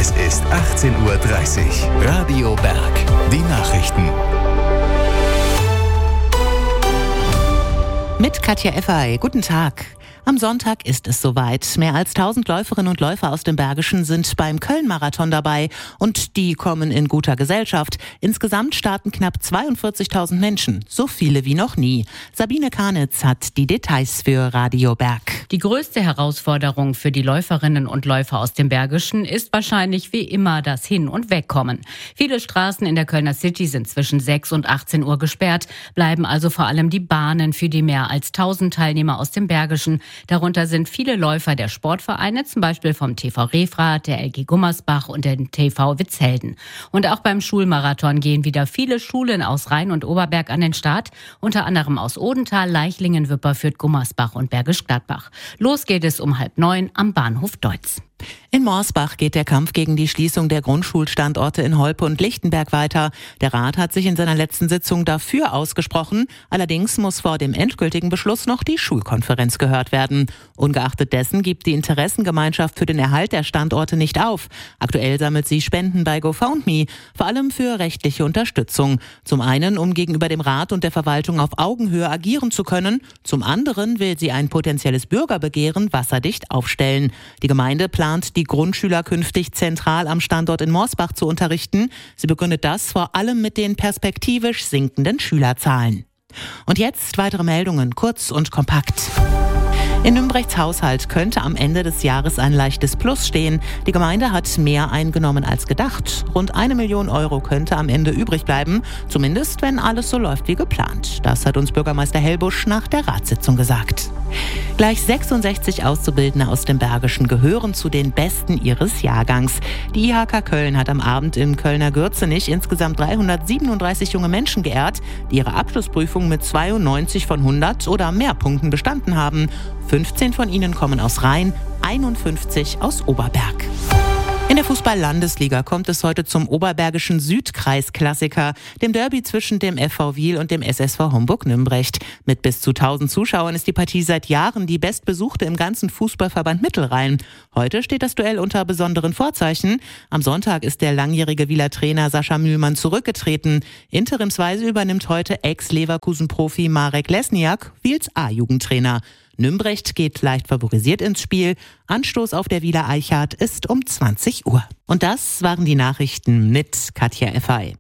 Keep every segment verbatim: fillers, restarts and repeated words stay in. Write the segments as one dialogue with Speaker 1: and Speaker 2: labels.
Speaker 1: Es ist achtzehn Uhr dreißig. Radio Berg. Die Nachrichten.
Speaker 2: Mit Katja Effay. Guten Tag. Am Sonntag ist es soweit. Mehr als tausend Läuferinnen und Läufer aus dem Bergischen sind beim Köln-Marathon dabei. Und die kommen in guter Gesellschaft. Insgesamt starten knapp zweiundvierzigtausend Menschen. So viele wie noch nie. Sabine Karnitz hat die Details für Radio Berg.
Speaker 3: Die größte Herausforderung für die Läuferinnen und Läufer aus dem Bergischen ist wahrscheinlich wie immer das Hin- und Wegkommen. Viele Straßen in der Kölner City sind zwischen sechs und achtzehn Uhr gesperrt, bleiben also vor allem die Bahnen für die mehr als tausend Teilnehmer aus dem Bergischen. Darunter sind viele Läufer der Sportvereine, zum Beispiel vom T V Refrath, der L G Gummersbach und den T V Witzhelden. Und auch beim Schulmarathon gehen wieder viele Schulen aus Rhein und Oberberg an den Start, unter anderem aus Odenthal, Leichlingen, Wipperfürth, Gummersbach und Bergisch Gladbach. Los geht es um halb neun am Bahnhof Deutz.
Speaker 2: In Morsbach geht der Kampf gegen die Schließung der Grundschulstandorte in Holpe und Lichtenberg weiter. Der Rat hat sich in seiner letzten Sitzung dafür ausgesprochen. Allerdings muss vor dem endgültigen Beschluss noch die Schulkonferenz gehört werden. Ungeachtet dessen gibt die Interessengemeinschaft für den Erhalt der Standorte nicht auf. Aktuell sammelt sie Spenden bei GoFundMe, vor allem für rechtliche Unterstützung. Zum einen, um gegenüber dem Rat und der Verwaltung auf Augenhöhe agieren zu können. Zum anderen will sie ein potenzielles Bürgerbegehren wasserdicht aufstellen. Die Gemeinde plant die Grundschüler künftig zentral am Standort in Morsbach zu unterrichten. Sie begründet das vor allem mit den perspektivisch sinkenden Schülerzahlen. Und jetzt weitere Meldungen, kurz und kompakt. In Nümbrechts Haushalt könnte am Ende des Jahres ein leichtes Plus stehen. Die Gemeinde hat mehr eingenommen als gedacht. Rund eine Million Euro könnte am Ende übrig bleiben, zumindest wenn alles so läuft wie geplant. Das hat uns Bürgermeister Hellbusch nach der Ratssitzung gesagt. Gleich sechsundsechzig Auszubildende aus dem Bergischen gehören zu den Besten ihres Jahrgangs. Die I H K Köln hat am Abend in Kölner Gürzenich insgesamt dreihundertsiebenunddreißig junge Menschen geehrt, die ihre Abschlussprüfung mit zweiundneunzig von hundert oder mehr Punkten bestanden haben. fünfzehn von ihnen kommen aus Rhein, einundfünfzig aus Oberberg. In der Fußball-Landesliga kommt es heute zum Oberbergischen Südkreis-Klassiker, dem Derby zwischen dem F V Wiel und dem S S V Homburg-Nümbrecht. Mit bis zu tausend Zuschauern ist die Partie seit Jahren die bestbesuchte im ganzen Fußballverband Mittelrhein. Heute steht das Duell unter besonderen Vorzeichen. Am Sonntag ist der langjährige Wieler Trainer Sascha Mühlmann zurückgetreten. Interimsweise übernimmt heute Ex-Leverkusen-Profi Marek Lesniak Wiels A-Jugendtrainer. Nümbrecht geht leicht favorisiert ins Spiel. Anstoß auf der Wieler Eichhardt ist um zwanzig Uhr. Und das waren die Nachrichten mit Katja Effay.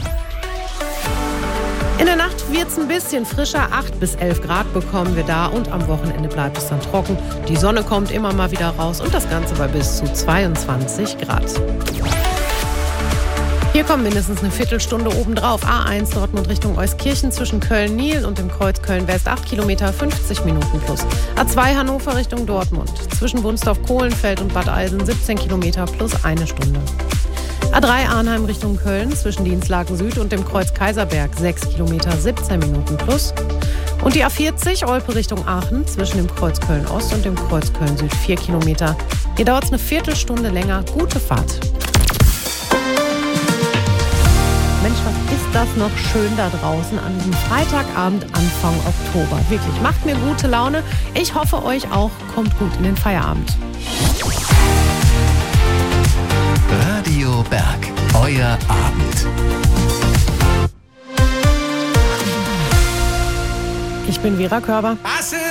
Speaker 4: In der Nacht wird es ein bisschen frischer, acht bis elf Grad bekommen wir da und am Wochenende bleibt es dann trocken. Die Sonne kommt immer mal wieder raus und das Ganze bei bis zu zweiundzwanzig Grad. Hier kommt mindestens eine Viertelstunde obendrauf. A eins Dortmund Richtung Euskirchen zwischen Köln-Nil und dem Kreuz Köln-West acht Kilometer, fünfzig Minuten plus. A zwei Hannover Richtung Dortmund zwischen Wunsdorf-Kohlenfeld und Bad Eilsen siebzehn Kilometer plus eine Stunde. A drei Arnheim Richtung Köln zwischen Dienstlaken Süd und dem Kreuz Kaiserberg sechs Kilometer, siebzehn Minuten plus. Und die A vierzig Olpe Richtung Aachen zwischen dem Kreuz Köln-Ost und dem Kreuz Köln-Süd vier Kilometer. Hier dauert es eine Viertelstunde länger. Gute Fahrt. Mensch, was ist das noch schön da draußen an diesem Freitagabend Anfang Oktober. Wirklich, macht mir gute Laune. Ich hoffe, euch auch. Kommt gut in den Feierabend.
Speaker 1: Radio Berg, euer Abend.
Speaker 4: Ich bin Vera Körber.